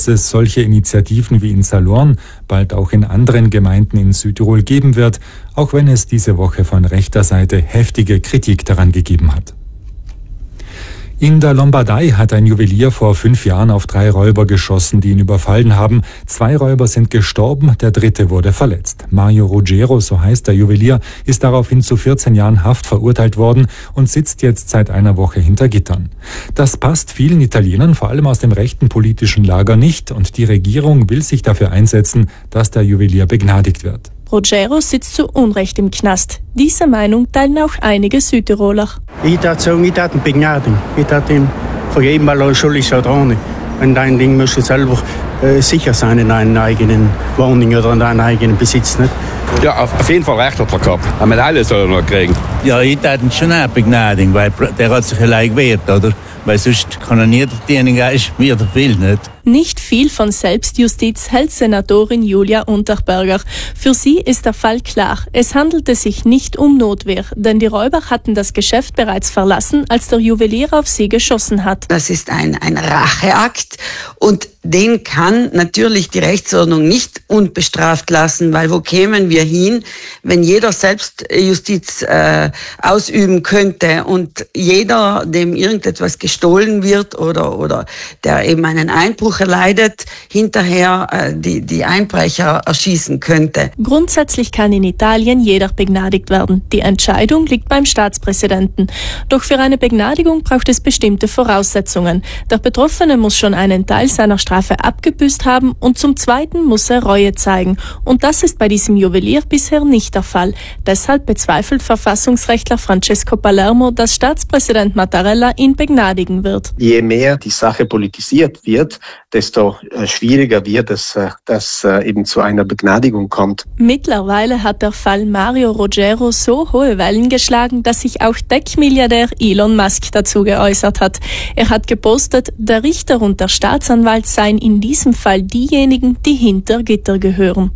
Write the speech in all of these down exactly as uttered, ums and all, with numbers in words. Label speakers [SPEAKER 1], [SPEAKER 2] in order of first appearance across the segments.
[SPEAKER 1] dass es solche Initiativen wie in Salorn bald auch in anderen Gemeinden in Südtirol geben wird, auch wenn es diese Woche von rechter Seite heftige Kritik daran gegeben hat. In der Lombardei hat ein Juwelier vor fünf Jahren auf drei Räuber geschossen, die ihn überfallen haben. Zwei Räuber sind gestorben, der dritte wurde verletzt. Mario Ruggiero, so heißt der Juwelier, ist daraufhin zu vierzehn Jahren Haft verurteilt worden und sitzt jetzt seit einer Woche hinter Gittern. Das passt vielen Italienern, vor allem aus dem rechten politischen Lager, nicht, und die Regierung will sich dafür einsetzen, dass der Juwelier begnadigt wird.
[SPEAKER 2] Ruggiero sitzt zu Unrecht im Knast. Diese Meinung teilen auch einige Südtiroler.
[SPEAKER 3] Ich würde sagen, ich würde ihn begnadigen. Ich würde ihm vergeben, weil er schuldig ist dran. Und dein Ding musst du selber äh, sicher sein in deinen eigenen Wohnung oder in deinem eigenen Besitz. Nicht?
[SPEAKER 4] Ja, auf, auf jeden Fall recht hat er gehabt. Aber mit alles soll er noch kriegen.
[SPEAKER 5] Ja, ich würde ihn schon auch begnadigen, weil der hat sich allein gewehrt, oder? Weil sonst kann er nie derjenige ist, wie er will, nicht?
[SPEAKER 2] Nicht viel von Selbstjustiz hält Senatorin Julia Unterberger. Für sie ist der Fall klar. Es handelte sich nicht um Notwehr, denn die Räuber hatten das Geschäft bereits verlassen, als der Juwelier auf sie geschossen hat.
[SPEAKER 6] Das ist ein, ein Racheakt und den kann natürlich die Rechtsordnung nicht unbestraft lassen, weil wo kämen wir hin, wenn jeder Selbstjustiz äh, ausüben könnte und jeder, dem irgendetwas gestohlen wird oder, oder der eben einen Einbruch erleidet, hinterher äh, die, die Einbrecher erschießen könnte.
[SPEAKER 2] Grundsätzlich kann in Italien jeder begnadigt werden. Die Entscheidung liegt beim Staatspräsidenten. Doch für eine Begnadigung braucht es bestimmte Voraussetzungen. Der Betroffene muss schon einen Teil seiner Strafe abgebüßt haben und zum Zweiten muss er Reue zeigen. Und das ist bei diesem Juwelier bisher nicht der Fall. Deshalb bezweifelt Verfassungsrechtler Francesco Palermo, dass Staatspräsident Mattarella ihn begnadigen wird.
[SPEAKER 7] Je mehr die Sache politisiert wird, desto schwieriger wird es, dass eben zu einer Begnadigung kommt.
[SPEAKER 2] Mittlerweile hat der Fall Mario Ruggiero so hohe Wellen geschlagen, dass sich auch Tech-Milliardär Elon Musk dazu geäußert hat. Er hat gepostet, der Richter und der Staatsanwalt seien in diesem Fall diejenigen, die hinter Gitter gehören.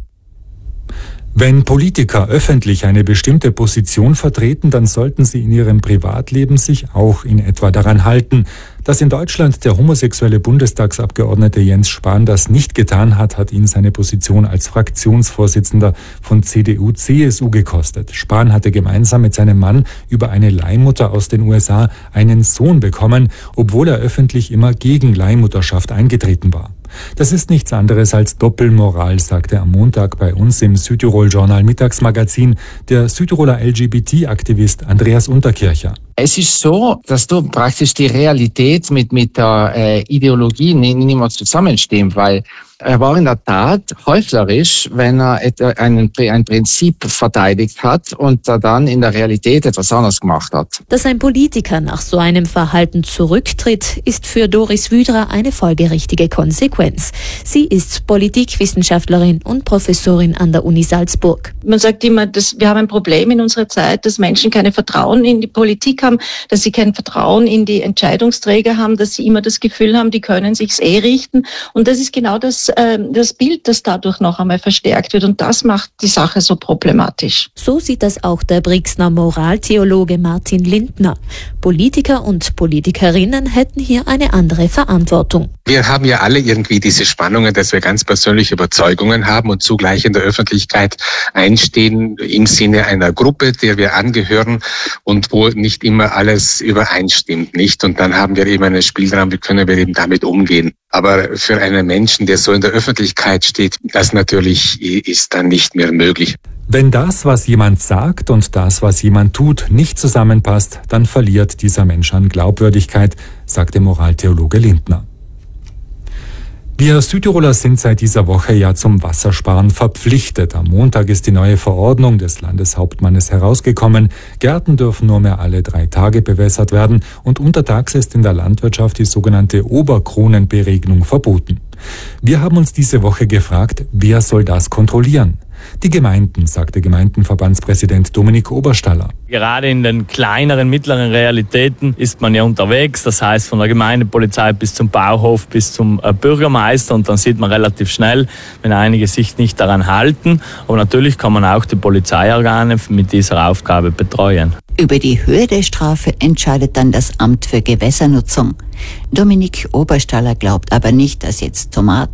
[SPEAKER 1] Wenn Politiker öffentlich eine bestimmte Position vertreten, dann sollten sie in ihrem Privatleben sich auch in etwa daran halten. Dass in Deutschland der homosexuelle Bundestagsabgeordnete Jens Spahn das nicht getan hat, hat ihn seine Position als Fraktionsvorsitzender von C D U C S U gekostet. Spahn hatte gemeinsam mit seinem Mann über eine Leihmutter aus den U S A einen Sohn bekommen, obwohl er öffentlich immer gegen Leihmutterschaft eingetreten war. Das ist nichts anderes als Doppelmoral, sagte am Montag bei uns im Südtirol-Journal Mittagsmagazin der Südtiroler L G B T-Aktivist Andreas Unterkircher.
[SPEAKER 8] Es ist so, dass du praktisch die Realität mit, mit der äh, Ideologie nicht, nicht mehr zusammenstehen, weil er war in der Tat heuchlerisch, wenn er einen, ein Prinzip verteidigt hat und er dann in der Realität etwas anderes gemacht hat.
[SPEAKER 9] Dass ein Politiker nach so einem Verhalten zurücktritt, ist für Doris Wüdra eine folgerichtige Konsequenz. Sie ist Politikwissenschaftlerin und Professorin an der Uni Salzburg.
[SPEAKER 10] Man sagt immer, dass wir haben ein Problem in unserer Zeit, dass Menschen kein Vertrauen in die Politik haben, dass sie kein Vertrauen in die Entscheidungsträger haben, dass sie immer das Gefühl haben, die können sich's eh richten. Und das ist genau das, äh, das Bild, das dadurch noch einmal verstärkt wird. Und das macht die Sache so problematisch.
[SPEAKER 9] So sieht das auch der Brixner Moraltheologe Martin Lindner. Politiker und Politikerinnen hätten hier eine andere Verantwortung.
[SPEAKER 11] Wir haben ja alle irgendwie diese Spannungen, dass wir ganz persönliche Überzeugungen haben und zugleich in der Öffentlichkeit einstehen im Sinne einer Gruppe, der wir angehören und wo nicht immer alles übereinstimmt, nicht? Und dann haben wir eben einen Spielraum, wie können wir eben damit umgehen. Aber für einen Menschen, der so in der Öffentlichkeit steht, das natürlich ist dann nicht mehr möglich.
[SPEAKER 1] Wenn das, was jemand sagt und das, was jemand tut, nicht zusammenpasst, dann verliert dieser Mensch an Glaubwürdigkeit, sagte Moraltheologe Lindner. Wir Südtiroler sind seit dieser Woche ja zum Wassersparen verpflichtet. Am Montag ist die neue Verordnung des Landeshauptmannes herausgekommen. Gärten dürfen nur mehr alle drei Tage bewässert werden und untertags ist in der Landwirtschaft die sogenannte Oberkronenberegnung verboten. Wir haben uns diese Woche gefragt, wer soll das kontrollieren? Die Gemeinden, sagte Gemeindenverbandspräsident Dominik Oberstaller.
[SPEAKER 12] Gerade in den kleineren, mittleren Realitäten ist man ja unterwegs. Das heißt von der Gemeindepolizei bis zum Bauhof, bis zum Bürgermeister. Und dann sieht man relativ schnell, wenn einige sich nicht daran halten. Aber natürlich kann man auch die Polizeiorgane mit dieser Aufgabe betreuen.
[SPEAKER 13] Über die Höhe der Strafe entscheidet dann das Amt für Gewässernutzung. Dominik Oberstaller glaubt aber nicht, dass jetzt Tomaten